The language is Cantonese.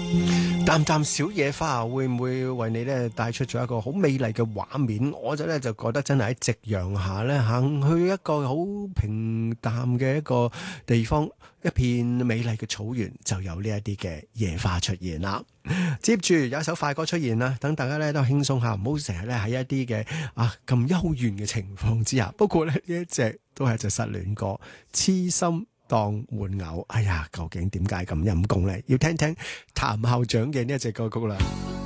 淡淡小野花會唔會為你咧帶出咗一個好美麗嘅畫面？我就覺得真係喺夕陽下咧行去一個好平淡嘅一個地方，一片美麗嘅草原，就有呢一啲嘅野花出現啦。接住有一首快歌出現啦，等大家咧都輕鬆下，唔好成日咧喺一啲嘅咁幽怨嘅情況之下。不過咧呢一隻都係一隻失戀歌，痴心當玩偶。哎呀，究竟點解咁陰功呢？要聽聽譚校長嘅呢一隻歌曲啦。